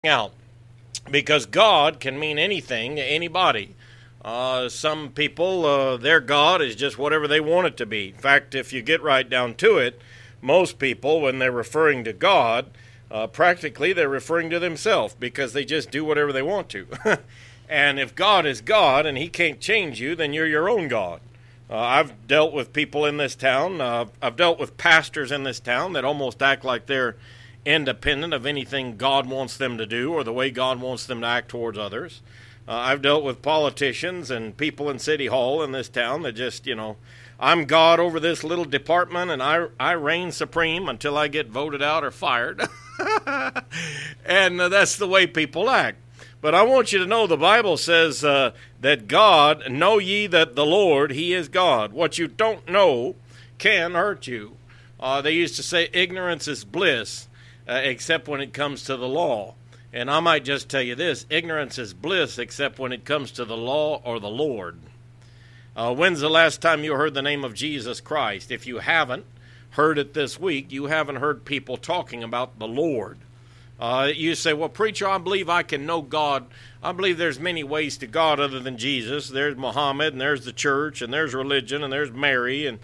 out, because God can mean anything to anybody. Some people, their God is just whatever they want it to be. In fact, if you get right down to it, most people, when they're referring to God, practically they're referring to themselves, because they just do whatever they want to. And if God is God and He can't change you, then you're your own God. I've dealt with people in this town. I've dealt with pastors in this town that almost act like they're independent of anything God wants them to do or the way God wants them to act towards others. I've dealt with politicians and people in City Hall in this town that just, I'm God over this little department and I reign supreme until I get voted out or fired. And that's the way people act. But I want you to know the Bible says that God, know ye that the Lord, He is God. What you don't know can hurt you. They used to say ignorance is bliss, except when it comes to the law. And I might just tell you this, ignorance is bliss except when it comes to the law or the Lord. When's the last time you heard the name of Jesus Christ? If you haven't heard it this week, you haven't heard people talking about the Lord. You say, well, preacher, I believe I can know God. I believe there's many ways to God other than Jesus. There's Muhammad, and there's the church, and there's religion, and there's Mary, and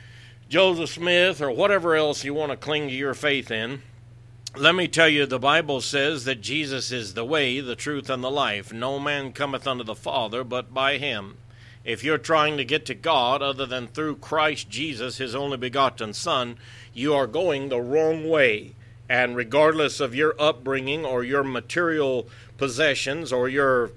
Joseph Smith, or whatever else you want to cling to your faith in. Let me tell you, the Bible says that Jesus is the way, the truth, and the life. No man cometh unto the Father but by Him. If you're trying to get to God other than through Christ Jesus, His only begotten Son, you are going the wrong way. And regardless of your upbringing or your material possessions or your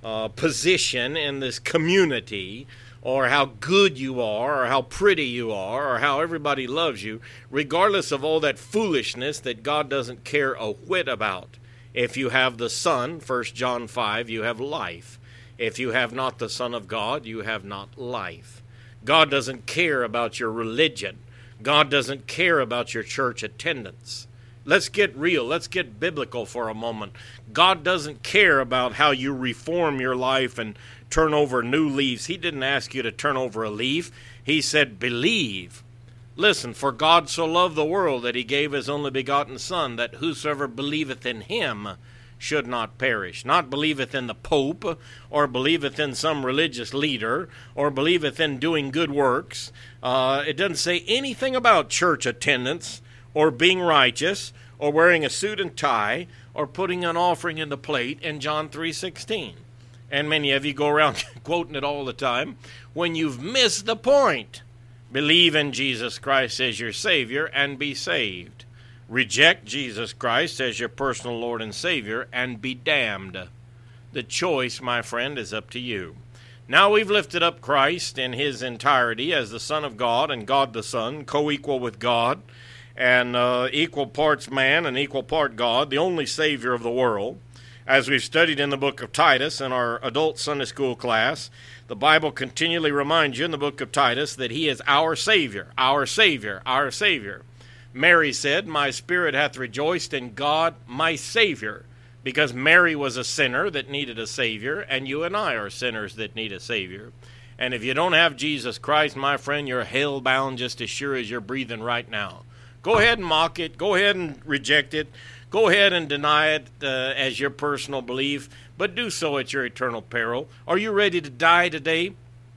position in this community, or how good you are, or how pretty you are, or how everybody loves you, regardless of all that foolishness that God doesn't care a whit about. If you have the Son, 1 John 5, you have life. If you have not the Son of God, you have not life. God doesn't care about your religion. God doesn't care about your church attendance. Let's get real. Let's get biblical for a moment. God doesn't care about how you reform your life and turn over new leaves. He didn't ask you to turn over a leaf. He said, believe. Listen, for God so loved the world that He gave His only begotten Son, that whosoever believeth in Him should not perish. Not believeth in the Pope, or believeth in some religious leader, or believeth in doing good works. It doesn't say anything about church attendance, or being righteous, or wearing a suit and tie, or putting an offering in the plate in John 3:16. And many of you go around quoting it all the time when you've missed the point. Believe in Jesus Christ as your Savior and be saved. Reject Jesus Christ as your personal Lord and Savior and be damned. The choice, my friend, is up to you. Now we've lifted up Christ in His entirety as the Son of God and God the Son, co-equal with God, and equal parts man and equal part God, the only Savior of the world. As we've studied in the book of Titus in our adult Sunday school class, the Bible continually reminds you in the book of Titus that He is our Savior, our Savior, our Savior. Mary said, my spirit hath rejoiced in God, my Savior, because Mary was a sinner that needed a Savior, and you and I are sinners that need a Savior. And if you don't have Jesus Christ, my friend, you're hell-bound just as sure as you're breathing right now. Go ahead and mock it. Go ahead and reject it. Go ahead and deny it as your personal belief, but do so at your eternal peril. Are you ready to die today?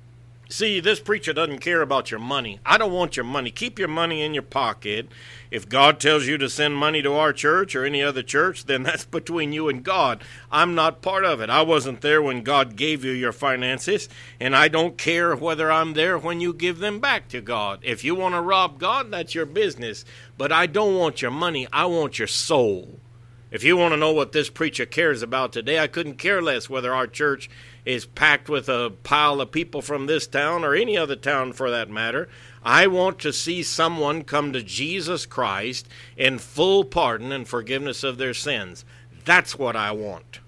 See, this preacher doesn't care about your money. I don't want your money. Keep your money in your pocket. If God tells you to send money to our church or any other church, then that's between you and God. I'm not part of it. I wasn't there when God gave you your finances, and I don't care whether I'm there when you give them back to God. If you want to rob God, that's your business. But I don't want your money. I want your soul. If you want to know what this preacher cares about today, I couldn't care less whether our church is packed with a pile of people from this town or any other town for that matter. I want to see someone come to Jesus Christ in full pardon and forgiveness of their sins. That's what I want.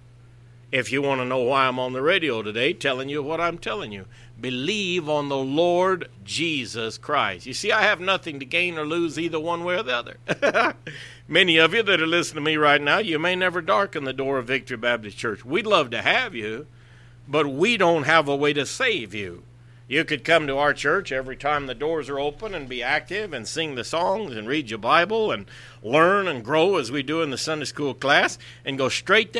If you want to know why I'm on the radio today telling you what I'm telling you, believe on the Lord Jesus Christ. You see, I have nothing to gain or lose either one way or the other. Many of you that are listening to me right now, you may never darken the door of Victory Baptist Church. We'd love to have you, but we don't have a way to save you. You could come to our church every time the doors are open and be active and sing the songs and read your Bible and learn and grow as we do in the Sunday school class, and go straight